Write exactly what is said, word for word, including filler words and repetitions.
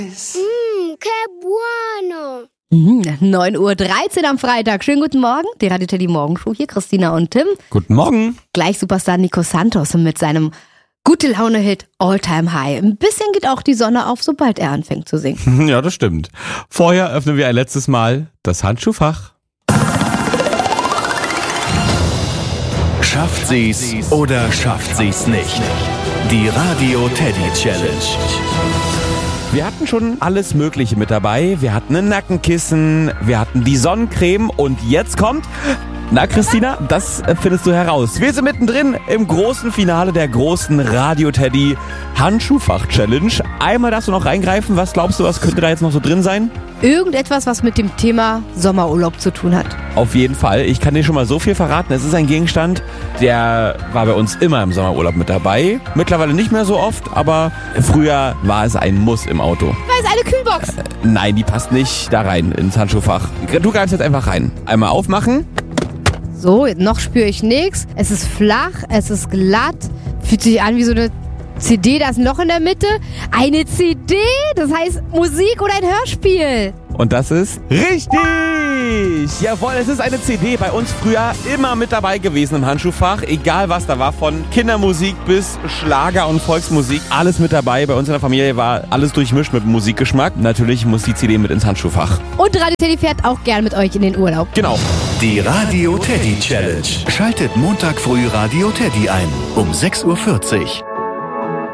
Mmm, que bueno. neun Uhr dreizehn am Freitag. Schönen guten Morgen. Die Radio Teddy Morgenshow hier. Christina und Tim. Guten Morgen. Gleich Superstar Nico Santos mit seinem Gute-Laune-Hit All Time High. Ein bisschen geht auch die Sonne auf, sobald er anfängt zu singen. Ja, das stimmt. Vorher öffnen wir ein letztes Mal das Handschuhfach. Schafft sie's oder schafft sie's nicht? Die Radio Teddy Challenge. Wir hatten schon alles Mögliche mit dabei. Wir hatten ein Nackenkissen, wir hatten die Sonnencreme und jetzt kommt... Na Christina, das findest du heraus. Wir sind mittendrin im großen Finale der großen Radio Teddy Handschuhfach Challenge. Einmal darfst du noch reingreifen. Was glaubst du, was könnte da jetzt noch so drin sein? Irgendetwas, was mit dem Thema Sommerurlaub zu tun hat. Auf jeden Fall. Ich kann dir schon mal so viel verraten. Es ist ein Gegenstand, der war bei uns immer im Sommerurlaub mit dabei. Mittlerweile nicht mehr so oft, aber früher war es ein Muss im Auto. Da ist eine Kühlbox. Äh, nein, die passt nicht da rein ins Handschuhfach. Du greifst jetzt einfach rein. Einmal aufmachen. So, noch spüre ich nichts. Es ist flach, es ist glatt. Fühlt sich an wie so eine C D, da ist ein Loch in der Mitte. Eine C D? Das heißt Musik oder ein Hörspiel. Und das ist richtig! Jawohl, es ist eine C D. Bei uns früher immer mit dabei gewesen im Handschuhfach. Egal was, da war von Kindermusik bis Schlager und Volksmusik. Alles mit dabei. Bei uns in der Familie war alles durchmischt mit Musikgeschmack. Natürlich muss die C D mit ins Handschuhfach. Und Radio Teddy fährt auch gern mit euch in den Urlaub. Genau. Die Radio Teddy Challenge. Schaltet Montag früh Radio Teddy ein. Um sechs Uhr vierzig.